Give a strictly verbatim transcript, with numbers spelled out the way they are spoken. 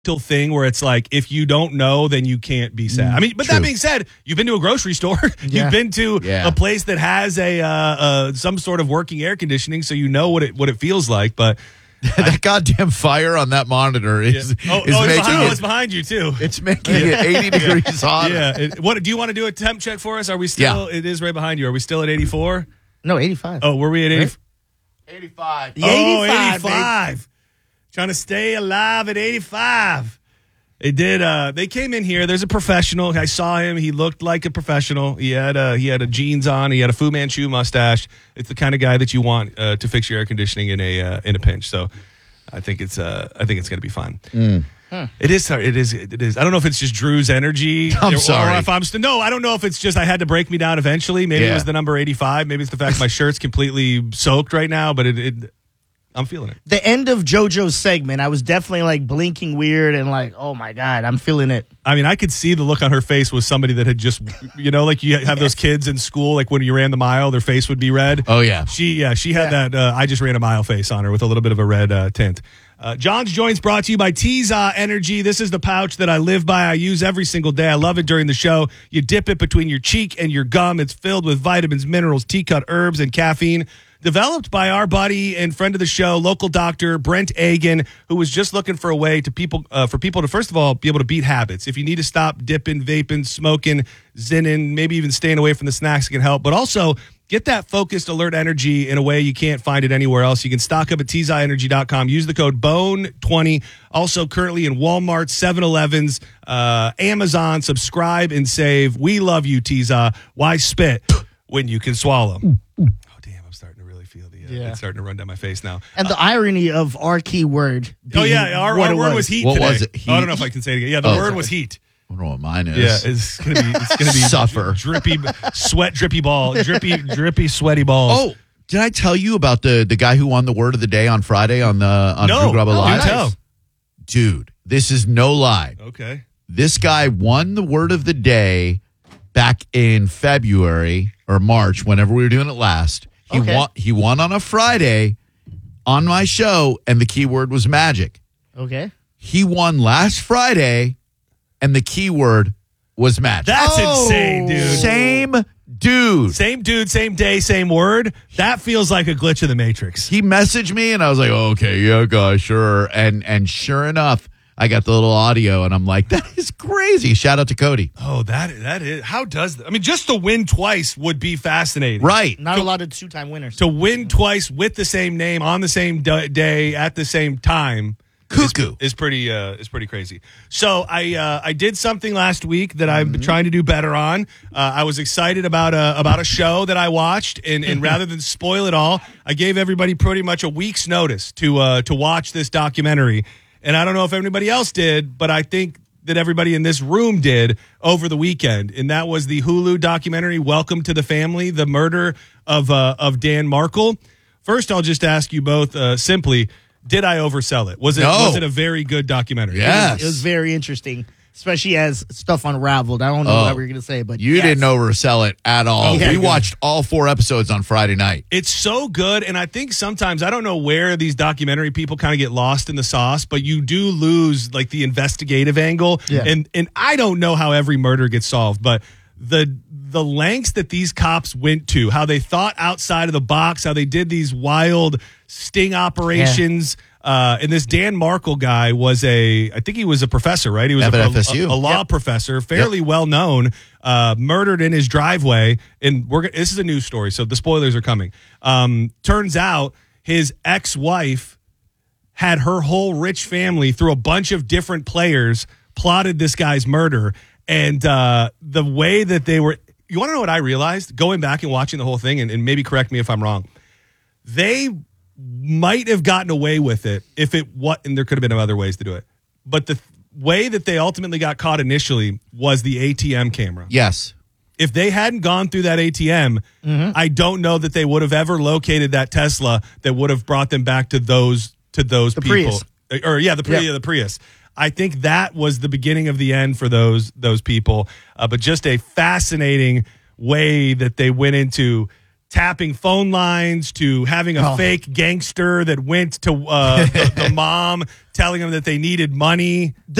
thing where it's like, if you don't know, then you can't be sad. I mean, but True. that being said, you've been to a grocery store. Yeah. You've been to Yeah. a place that has a uh, uh, some sort of working air conditioning, so you know what it what it feels like. But that goddamn fire on that monitor is, yeah. oh, is oh, it's, making behind, oh, it, it's behind you too. it's making it eighty degrees hot. Yeah. It, what do you want to do a temp check for us? Are we still? Yeah. It is right behind you. Are we still at eighty-four? No, eighty-five. Oh, were we at eighty? eighty-five. Yeah. Oh, eighty-five, eighty-five. Trying to stay alive at eighty-five. They did. Uh, they came in here. There's a professional. I saw him. He looked like a professional. He had a, he had a jeans on. He had a Fu Manchu mustache. It's the kind of guy that you want uh, to fix your air conditioning in a uh, in a pinch. So, I think it's uh, I think it's going to be fun. Mm. Huh. It is. It is. It is. I don't know if it's just Drew's energy. I'm or, sorry. Or if I'm st- no, I don't know if it's just I had to break me down eventually. Maybe it Yeah. was the number eighty-five. Maybe it's the fact my shirt's completely soaked right now. But it, it I'm feeling it. The end of JoJo's segment, I was definitely like blinking weird and like, oh my God, I'm feeling it. I mean, I could see the look on her face was somebody that had just, you know, like you have those kids in school, like when you ran the mile, their face would be red. Oh, yeah. She, yeah, she had Yeah. that. Uh, I just ran a mile face on her with a little bit of a red uh, tint. Uh, John's Joints brought to you by Teza Energy. This is the pouch that I live by. I use every single day. I love it during the show. You dip it between your cheek and your gum. It's filled with vitamins, minerals, tea-cut herbs, and caffeine. Developed by our buddy and friend of the show, local doctor Brent Agan, who was just looking for a way to people uh, for people to, first of all, be able to beat habits. If you need to stop dipping, vaping, smoking, zinning, maybe even staying away from the snacks can help. But also get that focused, alert energy in a way you can't find it anywhere else. You can stock up at Teza Energy dot com. Use the code B O N E twenty. Also currently in Walmart, seven elevens, uh, Amazon. Subscribe and save. We love you, Teza. Why spit when you can swallow? Oh, damn, I'm starting to really feel the, uh, Yeah. it's starting to run down my face now. And the irony of our key word. Oh, being yeah, our, what our it word was heat What today. was it? Oh, I don't Heat? know if I can say it again. Yeah, the Oh, word sorry. was heat. I don't know what mine is. Yeah, it's gonna be it's gonna be Suffer. drippy sweat, drippy ball, drippy, drippy, sweaty balls. Oh, did I tell you about the the guy who won the word of the day on Friday on the on no, Drew Grubba do Live? tell. Dude, this is no lie. Okay. This guy won the word of the day back in February or March, whenever we were doing it last. He Okay. won. He won on a Friday on my show, and the keyword was magic. Okay. He won last Friday, and the keyword was magic. That's Oh. insane, dude. Same dude. Same dude, same day, same word. That feels like a glitch in the Matrix. He messaged me, and I was like, "Okay, yeah, guys, sure." And and sure enough, I got the little audio, and I'm like, "That is crazy!" Shout out to Cody. Oh, that that is how does that? I mean, just to win twice would be fascinating. Right. Not a lot of two-time winners. To win twice with the same name on the same d- day at the same time. Cuckoo. Is, is pretty uh, is pretty crazy. So I uh, I did something last week that I'm trying to do better on. Uh, I was excited about a about a show that I watched, and, and rather than spoil it all, I gave everybody pretty much a week's notice to uh, to watch this documentary. And I don't know if anybody else did, but I think that everybody in this room did over the weekend, and that was the Hulu documentary "Welcome to the Family: The Murder of uh, of Dan Markel." First, I'll just ask you both uh, simply. Did I oversell it? Was it No. was it a very good documentary? Yes. It was very interesting, especially as stuff unraveled. I don't know Oh. what we were going to say, but You yes. didn't oversell it at all. Okay, we good. watched all four episodes on Friday night. It's so good, and I think sometimes I don't know where these documentary people kind of get lost in the sauce, but you do lose like the investigative angle. Yeah. And and I don't know how every murder gets solved, but the the lengths that these cops went to, how they thought outside of the box, how they did these wild sting operations. Uh, and this Dan Markel guy was a, I think he was a professor, right? He was At a, F S U. a, a law Yep. professor, fairly Yep. well known, uh, murdered in his driveway. And we're g- this is a news story, so the spoilers are coming. Um, turns out his ex-wife had her whole rich family through a bunch of different players plotted this guy's murder. And uh, the way that they were, you want to know what I realized going back and watching the whole thing, and, and maybe correct me if I'm wrong. They might have gotten away with it if it what, and there could have been other ways to do it. But the th- way that they ultimately got caught initially was the A T M camera. Yes. If they hadn't gone through that A T M, Mm-hmm. I don't know that they would have ever located that Tesla that would have brought them back to those to those The people. Prius. Or yeah, the Prius, Yeah. the Prius. I think that was the beginning of the end for those those people. Uh, but just a fascinating way that they went into tapping phone lines to having a Oh. fake gangster that went to uh, the, the mom telling them that they needed money.